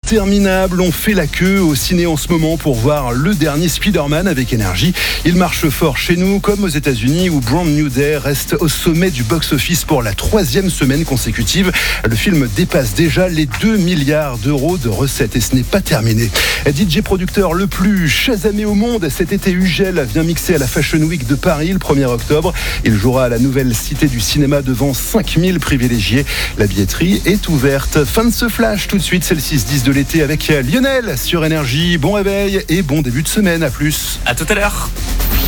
interminable. On fait la queue au ciné en ce moment pour voir le dernier Spider-Man avec énergie. Il marche fort chez nous comme aux États-Unis où Brand New Day reste au sommet du box-office pour la 3e semaine consécutive. Le film dépasse déjà les 2 milliards d'euros de recettes et ce n'est pas terminé. DJ producteur le plus chasamé au monde, cet été Ugel vient mixer à la Fashion Week de Paris le 1er octobre. Il jouera à la nouvelle Cité du Cinéma devant 5000 privilégiés. La billetterie est ouverte. Fin de ce flash, tout de suite, c'est le 6-10 de l'été avec Lionel sur Énergie. Bon réveil et bon début de semaine, à plus. À tout à l'heure.